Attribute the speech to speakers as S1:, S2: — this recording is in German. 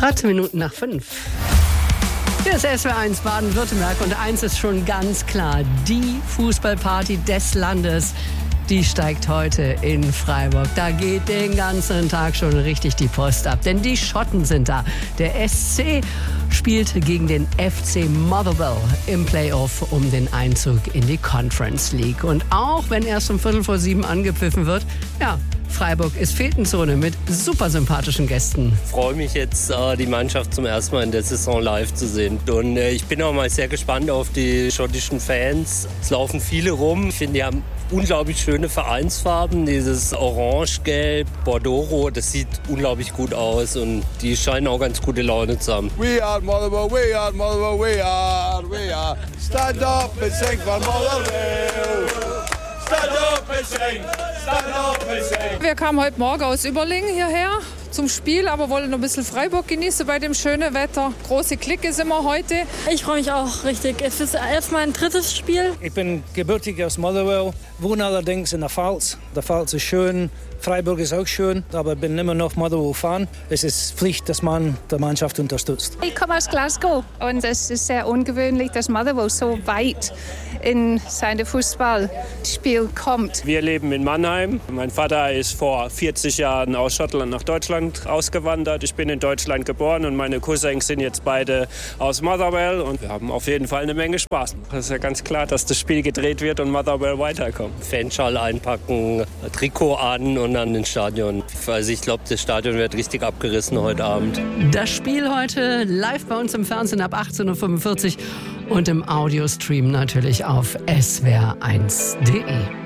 S1: 13 Minuten nach 5. Hier ist SWR1 Baden-Württemberg und eins ist schon ganz klar, die Fußballparty des Landes, die steigt heute in Freiburg. Da geht den ganzen Tag schon richtig die Post ab, denn die Schotten sind da. Der SC spielt gegen den FC Motherwell im Playoff um den Einzug in die Conference League. Und auch wenn erst um 6:45 angepfiffen wird, ja, Freiburg ist Fetenzone mit super sympathischen Gästen.
S2: Ich freue mich jetzt, die Mannschaft zum ersten Mal in der Saison live zu sehen. Und ich bin auch mal sehr gespannt auf die schottischen Fans. Es laufen viele rum. Ich finde, die haben unglaublich schöne Vereinsfarben. Dieses Orange, Gelb, Bordeaux-Rot, das sieht unglaublich gut aus. Und die scheinen auch ganz gute Laune zu haben.
S3: We are Motherwell, we are Motherwell, we are. Stand up and sing for Motherwell. Stand up and sing.
S4: Wir kamen heute Morgen aus Überlingen hierher zum Spiel, aber wollen noch ein bisschen Freiburg genießen bei dem schönen Wetter. Große Clique sind wir heute.
S5: Ich freue mich auch richtig. Es ist erst mein drittes Spiel.
S6: Ich bin gebürtig aus Motherwell, wohne allerdings in der Pfalz. Der Pfalz ist schön, Freiburg ist auch schön, aber ich bin immer noch Motherwell-Fan. Es ist Pflicht, dass man die Mannschaft unterstützt.
S7: Ich komme aus Glasgow und es ist sehr ungewöhnlich, dass Motherwell so weit in sein Fußballspiel kommt.
S8: Wir leben in Mannheim. Mein Vater ist vor 40 Jahren aus Schottland nach Deutschland ausgewandert. Ich bin in Deutschland geboren und meine Cousins sind jetzt beide aus Motherwell und wir haben auf jeden Fall eine Menge Spaß. Es ist ja ganz klar, dass das Spiel gedreht wird und Motherwell weiterkommt.
S2: Fanschal einpacken, Trikot an und dann ins Stadion. Also ich glaube, das Stadion wird richtig abgerissen heute Abend.
S1: Das Spiel heute live bei uns im Fernsehen ab 18:45 Uhr und im Audiostream natürlich auf swr1.de.